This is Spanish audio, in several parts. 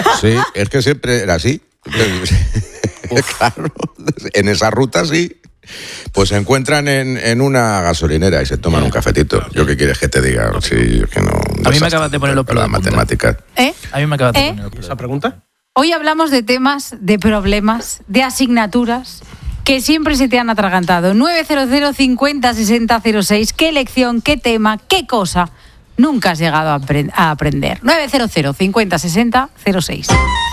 Sí, es que siempre era así. Claro, en esa ruta sí. Pues se encuentran en una gasolinera y se toman un cafetito. ¿Yo qué quieres que te diga? Sí, que no. A mí me acabas de poner los pelos de punta. Matemáticas. A mí me acabas de poner los pelos. ¿Esa pregunta? Hoy hablamos de temas, de problemas, de asignaturas que siempre se te han atragantado. 900 50 60 06. ¿Qué lección, qué tema, qué cosa nunca has llegado a aprender? 900 50 60 06.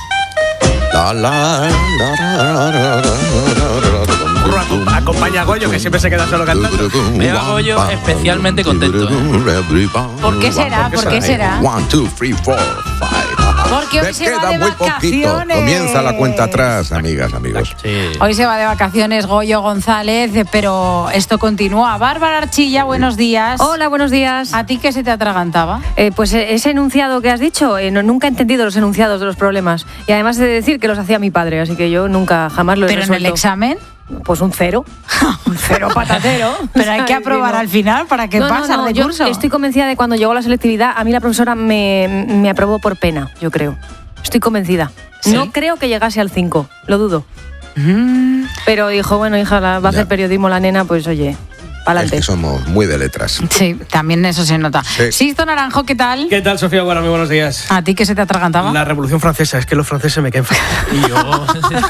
Acompaña a Goyo, que siempre se queda solo cantando. Veo a Goyo especialmente contento. ¿Por qué será? ¿Por qué será? 1, 2, 3, 4, 5. Porque hoy se va de muy poquito. vacaciones. Comienza la cuenta atrás, amigas, amigos. Sí. Hoy se va de vacaciones Goyo González, pero esto continúa. Bárbara Archilla, buenos días. Hola, buenos días. ¿A ti qué se te atragantaba? Pues ese enunciado que has dicho, nunca he entendido los enunciados de los problemas. Y además he de decir que los hacía mi padre, así que yo nunca, jamás lo he resuelto. ¿Pero en el examen? Pues un 0. Un 0 patatero. Pero hay que aprobar al final para que pase el recurso. Yo estoy convencida de que cuando llegó la selectividad, a mí la profesora me aprobó por pena, yo creo. Estoy convencida. ¿Sí? No creo que llegase al 5, lo dudo. Pero dijo, bueno, hija, va a hacer periodismo la nena, pues oye, pa'lante. Es que somos muy de letras. Sí, también eso se nota. Sí. Sisto Naranjo, ¿qué tal? ¿Qué tal, Sofía? Bueno, muy buenos días. ¿A ti qué se te atragantaba? La Revolución Francesa, es que los franceses me caen fatal. Y yo...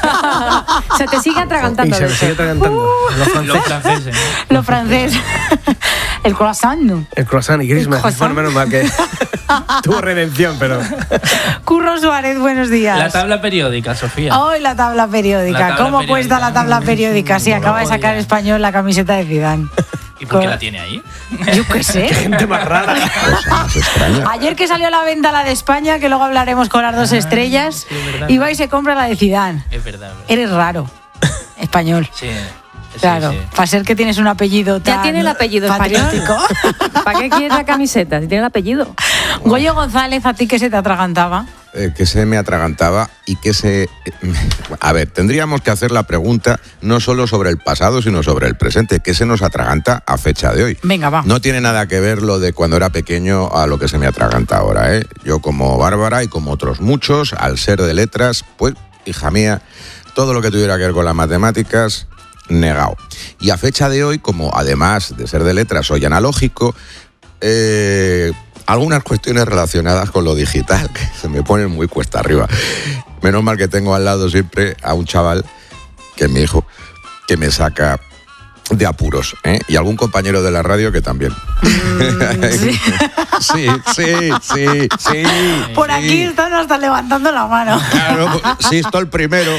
Se te sigue atragantando. Y se me sigue atragantando. Los franceses. Lo francés. El croissant, ¿no? El croissant y Griezmann. croissant. Bueno, menos mal que tuvo redención, pero... Curro Suárez, buenos días. La tabla periódica, Sofía. Hoy la tabla periódica. La tabla ¿Cómo periódica. cuesta la tabla periódica? Sí, acaba de Oye. sacar Español la camiseta de Zidane. ¿Y por qué la tiene ahí? Yo qué sé. Gente más rara. Cosas extrañas. Ayer que salió a la venta la de España, que luego hablaremos con las 2 estrellas, sí, es verdad. y va y se compra la de Zidane. Es verdad. Eres raro. Español. Sí. Claro, Sí. para ser que tienes un apellido tan Ya tiene el apellido español. patriótico. ¿Para qué quieres la camiseta si tiene el apellido? Goyo González, ¿a ti qué se te atragantaba? Que se me atragantaba y que se... A ver, tendríamos que hacer la pregunta no solo sobre el pasado, sino sobre el presente. ¿Qué se nos atraganta a fecha de hoy? Venga, va. No tiene nada que ver lo de cuando era pequeño a lo que se me atraganta ahora, ¿eh? Yo como Bárbara y como otros muchos, al ser de letras, pues, hija mía, todo lo que tuviera que ver con las matemáticas, negado. Y a fecha de hoy, como además de ser de letras soy analógico, algunas cuestiones relacionadas con lo digital que se me ponen muy cuesta arriba. Menos mal que tengo al lado siempre a un chaval, que es mi hijo, que me saca de apuros, ¿eh? Y algún compañero de la radio que también. Sí. Sí. Por aquí están hasta levantando la mano. Claro, Sisto el primero.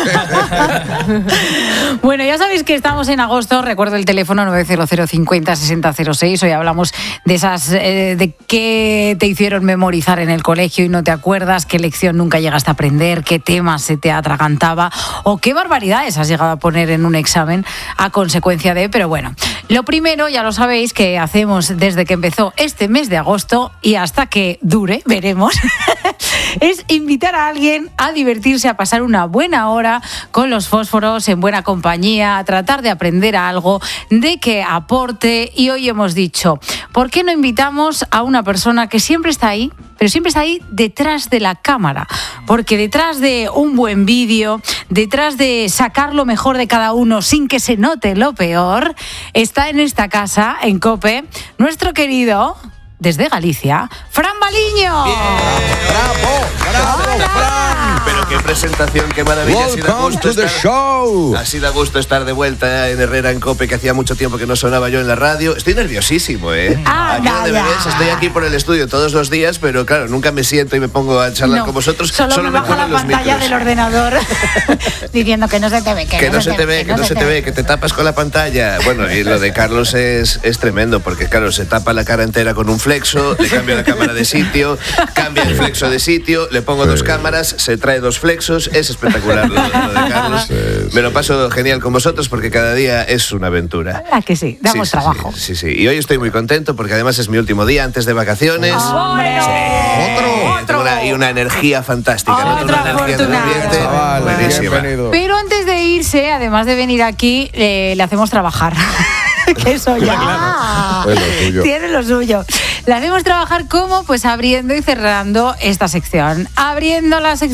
Bueno, ya sabéis que estamos en agosto. Recuerdo el teléfono 900 50 60 06. Hoy hablamos de esas de qué te hicieron memorizar en el colegio y no te acuerdas, qué lección nunca llegaste a aprender, qué temas se te atragantaba o qué barbaridades has llegado a poner en un examen a consecuencia de... Pero bueno, lo primero, ya lo sabéis, que hacemos desde que empezó este mes de agosto y hasta que dure, veremos, es invitar a alguien a divertirse, a pasar una buena hora con los fósforos, en buena compañía, a tratar de aprender algo, de que aporte. Y hoy hemos dicho, ¿por qué no invitamos a una persona que siempre está ahí, pero siempre está ahí detrás de la cámara? Porque detrás de un buen vídeo, detrás de sacar lo mejor de cada uno sin que se note lo peor, está en esta casa, en COPE, nuestro querido, desde Galicia, Fran Baliño. ¡Bravo, Fran! Pero qué presentación, qué maravilla. Welcome to the show. Así da gusto estar de vuelta en Herrera en COPE, que hacía mucho tiempo que no sonaba yo en la radio. Estoy nerviosísimo, ¿eh? Aquí donde me ves, estoy aquí por el estudio todos los días, pero claro, nunca me siento y me pongo a charlar No, con vosotros. Solo me bajo la ponen los pantalla micros. del ordenador diciendo que no se te ve, Que no se te ve, que no se te ve, que te tapas con la pantalla. Bueno, y lo de Carlos es tremendo, porque claro, se tapa la cara entera con un flexo, le cambio la cámara de sitio, cambia el flexo de sitio, le pongo 2 cámaras, se trae 2 flexos, es espectacular lo de Carlos. Me lo paso genial con vosotros porque cada día es una aventura. Ah, que sí, damos trabajo. Sí. Y hoy estoy muy contento porque además es mi último día antes de vacaciones. ¡Hombre! Y una energía fantástica, ¿no? Otro Una energía del afortunado. ambiente Chaval, buenísima. bienvenido. Pero antes de irse, además de venir aquí, le hacemos trabajar. Que eso ya Es lo tuyo. tiene lo suyo. Le hacemos trabajar como, pues abriendo y cerrando esta sección. Abriendo la sección